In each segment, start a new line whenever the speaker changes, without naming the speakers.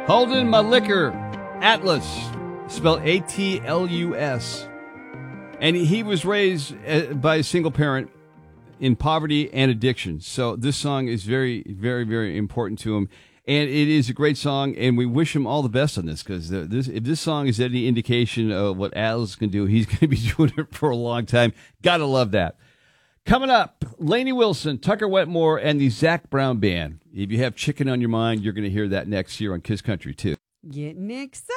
Holden my liquor, Atlas, spelled A-T-L-U-S. And he was raised by a single parent in poverty and addiction. So this song is very, very, very important to him. And it is a great song, and we wish him all the best on this, because if this song is any indication of what Atlas can do, he's going to be doing it for a long time. Gotta love that. Coming up, Lainey Wilson, Tucker Wetmore, and the Zac Brown Band. If you have chicken on your mind, you're going to hear that next year on Kiss Country, too.
Getting excited.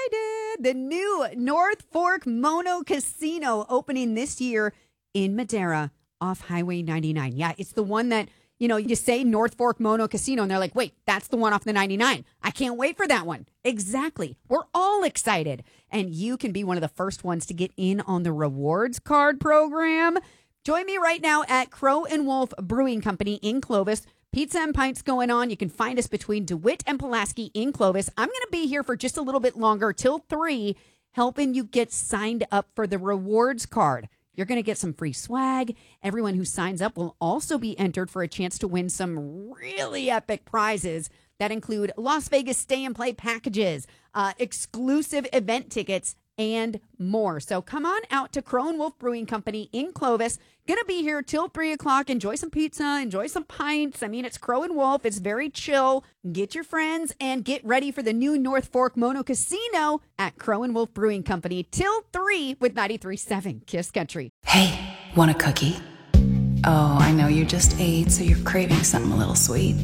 The new North Fork Mono Casino opening this year in Madera off Highway 99. Yeah, it's the one that, you say North Fork Mono Casino, and they're like, wait, that's the one off the 99. I can't wait for that one. Exactly. We're all excited. And you can be one of the first ones to get in on the rewards card program. Join me right now at Crow and Wolf Brewing Company in Clovis. Pizza and pints going on. You can find us between DeWitt and Pulaski in Clovis. I'm going to be here for just a little bit longer, till 3, helping you get signed up for the rewards card. You're going to get some free swag. Everyone who signs up will also be entered for a chance to win some really epic prizes that include Las Vegas stay and play packages, exclusive event tickets, and more. So come on out to Crow and Wolf Brewing Company in Clovis. Going to be here till 3 o'clock. Enjoy some pizza. Enjoy some pints. I mean, it's Crow and Wolf. It's very chill. Get your friends and get ready for the new North Fork Mono Casino at Crow and Wolf Brewing Company till 3 with 93.7 Kiss Country.
Hey, want a cookie? Oh, I know you just ate, so you're craving something a little sweet.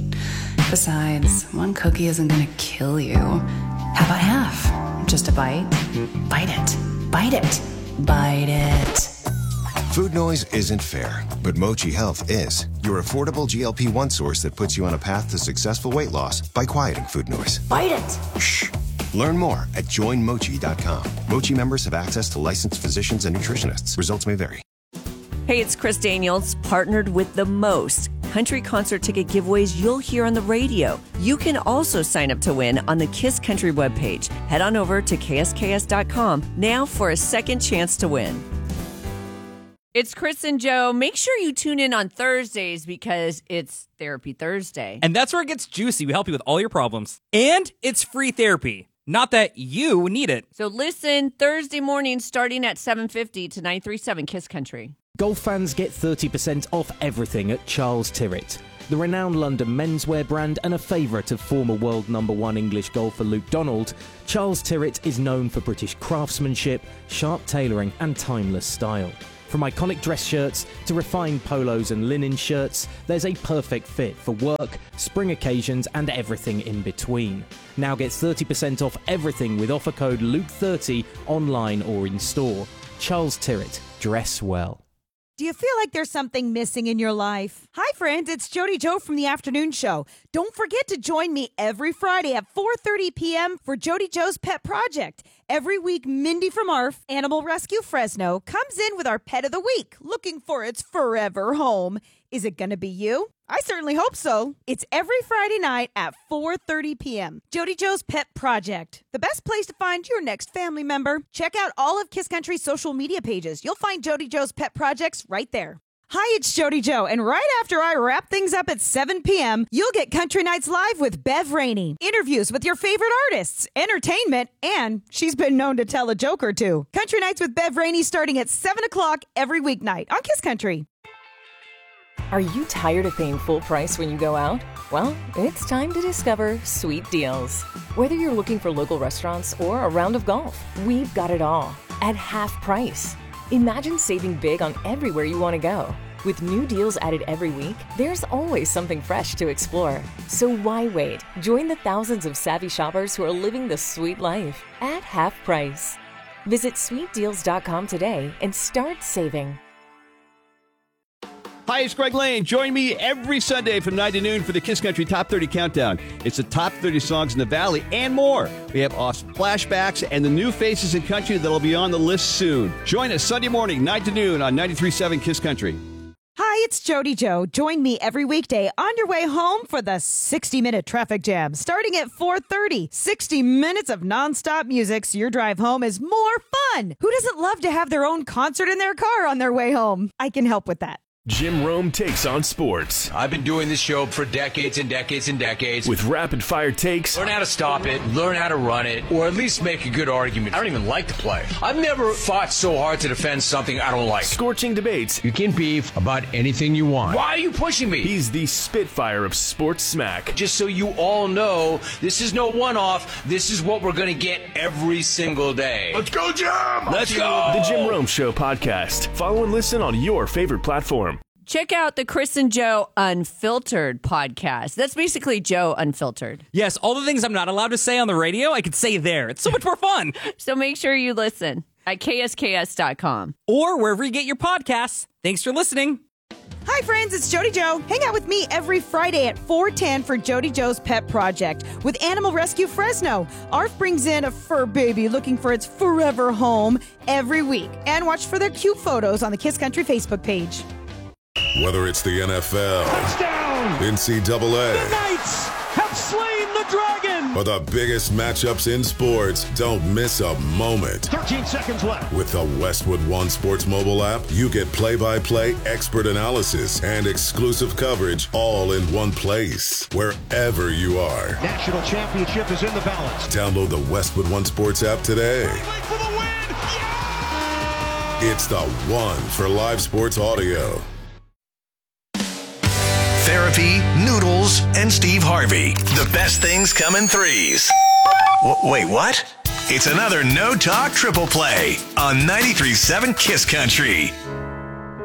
Besides, one cookie isn't going to kill you. How about half? Just a bite? Bite it. Bite it. Bite it.
Food noise isn't fair, but Mochi Health is. Your affordable GLP-1 source that puts you on a path to successful weight loss by quieting food noise.
Bite it.
Shh. Learn more at joinmochi.com. Mochi members have access to licensed physicians and nutritionists. Results may vary.
Hey, it's Chris Daniels, partnered with the most country concert ticket giveaways you'll hear on the radio. You can also sign up to win on the Kiss Country webpage. Head on over to ksks.com now for a second chance to win. It's Chris and Joe. Make sure you tune in on Thursdays because it's Therapy Thursday.
And that's where it gets juicy. We help you with all your problems. And it's free therapy. Not that you need it.
So listen Thursday morning starting at 7:50 to 93.7 Kiss Country.
Golf fans get 30% off everything at Charles Tyrwhitt. The renowned London menswear brand and a favourite of former world #1 English golfer Luke Donald, Charles Tyrwhitt is known for British craftsmanship, sharp tailoring and timeless style. From iconic dress shirts to refined polos and linen shirts, there's a perfect fit for work, spring occasions and everything in between. Now get 30% off everything with offer code LUKE30 online or in store. Charles Tyrwhitt, dress well.
Do you feel like there's something missing in your life? Hi, friends. It's Jody Joe from The Afternoon Show. Don't forget to join me every Friday at 4:30 p.m. for Jody Joe's Pet Project. Every week, Mindy from ARF, Animal Rescue Fresno, comes in with our Pet of the Week, looking for its forever home. Is it going to be you? I certainly hope so. It's every Friday night at 4:30 p.m. Jody Joe's Pet Project, the best place to find your next family member. Check out all of Kiss Country's social media pages. You'll find Jody Joe's Pet Projects right there. Hi, it's Jody Joe, and right after I wrap things up at 7 p.m., you'll get Country Nights Live with Bev Rainey. Interviews with your favorite artists, entertainment, and she's been known to tell a joke or two. Country Nights with Bev Rainey starting at 7 o'clock every weeknight on Kiss Country.
Are you tired of paying full price when you go out? Well, it's time to discover Sweet Deals. Whether you're looking for local restaurants or a round of golf, we've got it all at half price. Imagine saving big on everywhere you want to go. With new deals added every week, there's always something fresh to explore. So why wait? Join the thousands of savvy shoppers who are living the sweet life at half price. Visit sweetdeals.com today and start saving.
Hi, it's Greg Lane. Join me every Sunday from 9 to noon for the Kiss Country Top 30 Countdown. It's the top 30 songs in the Valley and more. We have awesome flashbacks and the new faces in country that'll be on the list soon. Join us Sunday morning, 9 to noon on 93.7 Kiss Country.
Hi, it's Jody Joe. Join me every weekday on your way home for the 60-minute traffic jam. Starting at 4:30, 60 minutes of nonstop music so your drive home is more fun. Who doesn't love to have their own concert in their car on their way home? I can help with that.
Jim Rome takes on sports.
I've been doing this show for decades and decades and decades.
With rapid-fire takes.
Learn how to stop it, learn how to run it, or at least make a good argument. I don't even like to play. I've never fought so hard to defend something I don't like.
Scorching debates.
You can beef about anything you want. Why are you pushing me?
He's the Spitfire of sports smack.
Just so you all know, this is no one-off. This is what we're going to get every single day.
Let's go, Jim!
Let's go!
The Jim Rome Show podcast. Follow and listen on your favorite platform.
Check out the Chris and Joe Unfiltered podcast. That's basically Joe Unfiltered.
Yes, all the things I'm not allowed to say on the radio, I could say there. It's so much more fun.
So make sure you listen at ksks.com.
Or wherever you get your podcasts. Thanks for listening.
Hi, friends. It's Jody Joe. Hang out with me every Friday at 4:10 for Jody Joe's Pet Project with Animal Rescue Fresno. ARF brings in a fur baby looking for its forever home every week. And watch for their cute photos on the Kiss Country Facebook page.
Whether it's the NFL,
touchdown,
NCAA,
the Knights have slain the dragon,
or the biggest matchups in sports, don't miss a moment.
13 seconds left.
With the Westwood One Sports mobile app, you get play-by-play expert analysis and exclusive coverage all in one place, wherever you are.
National championship is in the balance.
Download the Westwood One Sports app today.
For the win. Yeah!
It's the one for live sports audio.
Therapy, noodles, and Steve Harvey. The best things come in threes. Wait, what? It's another No Talk Triple Play on 93.7 Kiss Country.